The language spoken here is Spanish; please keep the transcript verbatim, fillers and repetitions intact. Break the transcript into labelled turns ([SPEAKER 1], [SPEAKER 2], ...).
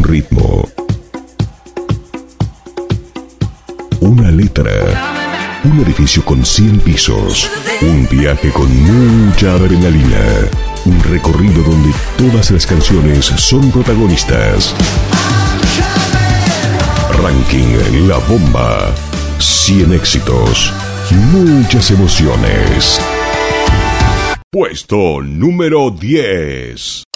[SPEAKER 1] ritmo, una letra, un edificio con cien pisos, un viaje con mucha adrenalina, un recorrido donde todas las canciones son protagonistas. Ranking La Bomba, cien éxitos, muchas emociones. Puesto número diez.